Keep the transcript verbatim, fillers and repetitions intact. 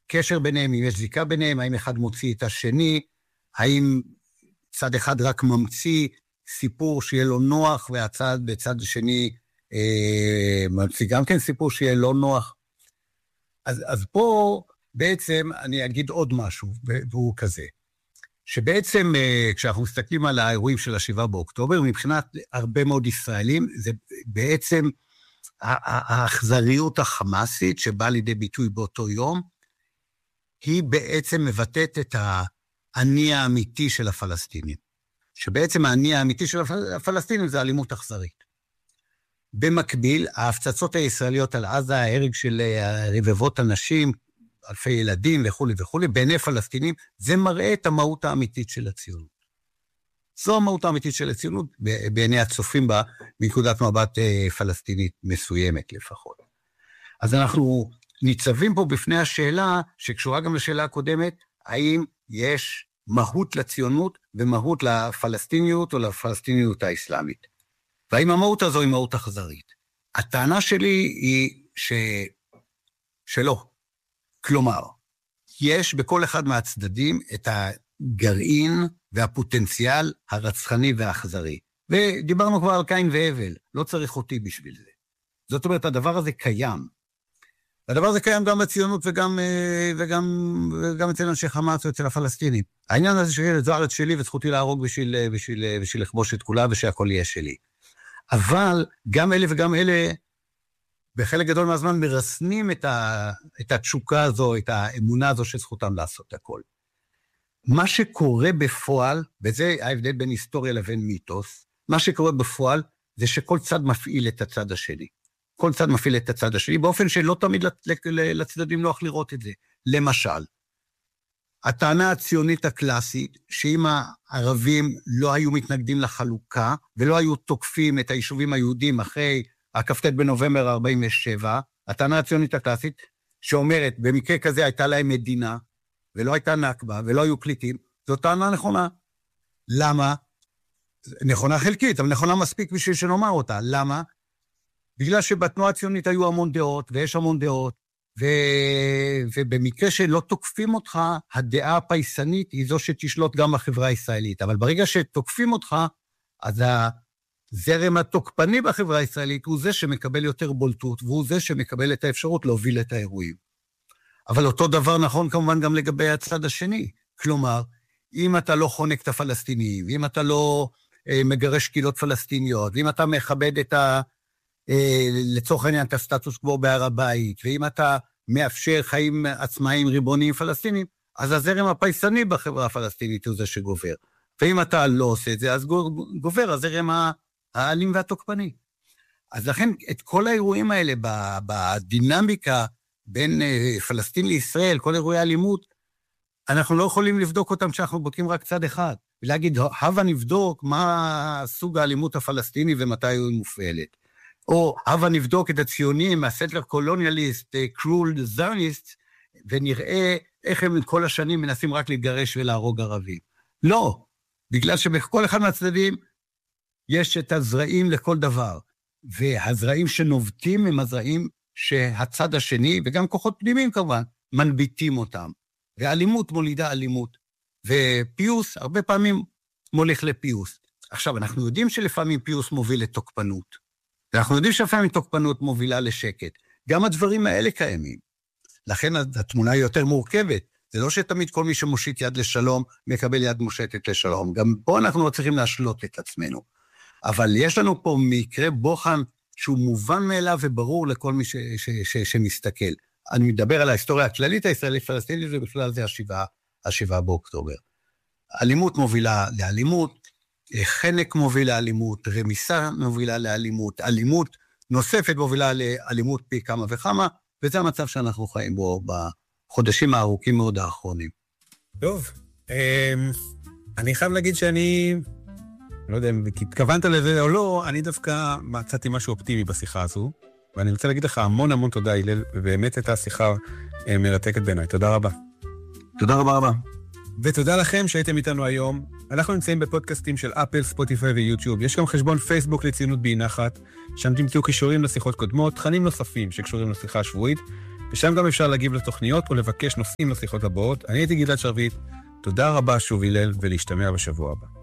קשר ביניהם, אם יש זיקה ביניהם, האם אחד מוציא את השני, האם צד אחד רק ממציא סיפור שיהיה לו נוח, והצד בצד השני אה, ממציא גם כן סיפור שיהיה לא נוח. אז, אז פה בעצם אני אגיד עוד משהו, והוא כזה, שבעצם אה, כשאנחנו מסתכלים על האירועים של השבעה באוקטובר, מבחינת הרבה מאוד ישראלים, זה בעצם האכזריות החמאסית שבאה לידי ביטוי באותו יום, היא בעצם מבטאת את העני האמיתי של הפלסטינים. שבעצם העני האמיתי של הפלסטינים זה אלימות אכזרית. במקביל, ההפצצות הישראליות על עזה, ההרג של רבבות אנשים, אלפי ילדים וכו' וכו', בעיני פלסטינים, זה מראה את המהות האמיתית של הציונות. זו המהות האמיתית של הציונות, בעיני הצופים בה, מנקודת מבט פלסטינית מסוימת לפחות. אז אנחנו ניצבים פה בפני השאלה, שקשורה גם לשאלה הקודמת, האם יש מהות לציונות ומהות לפלסטיניות או לפלסטיניות האסלאמית. והאם המהות הזו היא מהות אכזרית. הטענה שלי היא ש... שלא. כלומר, יש בכל אחד מהצדדים את הגרעין והפוטנציאל הרצחני והאכזרי. ודיברנו כבר על קין והבל, לא צריך אותי בשביל זה. זאת אומרת, הדבר הזה קיים. הדבר הזה קיים גם בציונות וגם, וגם, וגם אצל אנשי חמאס ואצל הפלסטינים. העניין הזה שזו הארץ שלי וזכותי להרוג בשביל, בשביל, בשביל לכבוש את כולה ושהכל יהיה שלי. אבל גם אלה וגם אלה, בחלק גדול מהזמן מרסנים את, ה, את התשוקה הזו, את האמונה הזו שזכותם לעשות הכל. מה שקורה בפועל, וזה ההבדל בין היסטוריה לבין מיתוס, מה שקורה בפועל זה שכל צד מפעיל את הצד השני. כל צד מפעיל את הצד השני, באופן שלא תמיד לצדדים נוח לראות את זה. למשל, הטענה הציונית הקלאסית, שאם הערבים לא היו מתנגדים לחלוקה, ולא היו תוקפים את היישובים היהודים אחרי הכ"ט בנובמבר ארבעים ושבע, הטענה הציונית הקלאסית, שאומרת, במקרה כזה הייתה להם מדינה, ולא הייתה נכבה, ולא היו פליטים, זו טענה נכונה. למה? נכונה חלקית, אבל נכונה מספיק בשביל שנאמר אותה. למה? בגלל שבתנועה הציונית היו המון דעות, ויש המון דעות, ו... ובמקרה שלא תוקפים אותך, הדעה הפייסנית היא זו שתשלוט גם בחברה הישראלית. אבל ברגע שתוקפים אותך, אז הזרם התוקפני בחברה הישראלית הוא זה שמקבל יותר בולטות, והוא זה שמקבל את האפשרות להוביל את האירועים. אבל אותו דבר נכון כמובן גם לגבי הצד השני. כלומר, אם אתה לא חונק את הפלסטינים, ואם אתה לא אה, מגרש קהילות פלסטיניות, ואם אתה מכבד את ה... לצורך העניין את הסטטוס קוו בהר הבית, ואם אתה מאפשר חיים עצמאיים ריבוניים פלסטינים, אז הזרם הפייסני בחברה הפלסטינית הוא זה שגובר. ואם אתה לא עושה את זה, אז גובר הזרם האלים והתוקפני. אז לכן את כל האירועים האלה בדינמיקה בין פלסטין לישראל, כל אירועי האלימות, אנחנו לא יכולים לבדוק אותם כשאנחנו בודקים רק צד אחד, ולהגיד, הבה נבדוק מה סוג האלימות הפלסטיני ומתי היא מופעלת. או הבה נבדוק את הציונים, הסטלר קולוניאליסט, קרול זרניסט, ונראה איך הם כל השנים מנסים רק להתגרש ולהרוג ערבים. לא, בגלל שבכל אחד מהצדדים יש את הזרעים לכל דבר, והזרעים שנובטים הם הזרעים שהצד השני, וגם כוחות פנימיים כמובן, מנביטים אותם. ואלימות מולידה אלימות, ופיוס הרבה פעמים מוליך לפיוס. עכשיו, אנחנו יודעים שלפעמים פיוס מוביל לתוקפנות, ואנחנו יודעים שלפעמים תוקפנות מובילה לשקט. גם הדברים האלה קיימים. לכן התמונה היא יותר מורכבת. זה לא שתמיד כל מי שמושיט יד לשלום, מקבל יד מושטת לשלום. גם פה אנחנו לא צריכים להשלות את עצמנו. אבל יש לנו פה מקרה בוחן, שהוא מובן מאליו וברור לכל מי ש- ש- ש- שמסתכל. אני מדבר על ההיסטוריה הכללית הישראלית-פלסטינית, ובכלל זה השבעה, השבעה באוקטובר. אלימות מובילה לאלימות, חנק מוביל לאלימות, רמיסה מובילה לאלימות, אלימות נוספת מובילה לאלימות פי כמה וכמה, וזה המצב שאנחנו חיים בו בחודשים הארוכים מאוד האחרונים. טוב, אני חייב להגיד שאני, לא יודע אם התכוונת לזה או לא, אני דווקא מצאתי משהו אופטימי בשיחה הזו, ואני רוצה להגיד לך המון המון תודה, הלל, ובאמת הייתה שיחה מרתקת בעיניי. תודה רבה. תודה רבה רבה. ותודה לכם שהייתם איתנו היום. אנחנו נמצאים בפודקאסטים של אפל, ספוטיפיי ויוטיוב. יש גם חשבון פייסבוק לציונות באי נחת, שם תמצאו קישורים לשיחות קודמות, תכנים נוספים שקשורים לשיחה השבועית, ושם גם אפשר להגיב לתוכניות או לבקש נושאים לשיחות הבאות. אני הייתי גלעד שרביט, תודה רבה שוב הלל, ולהשתמע בשבוע הבא.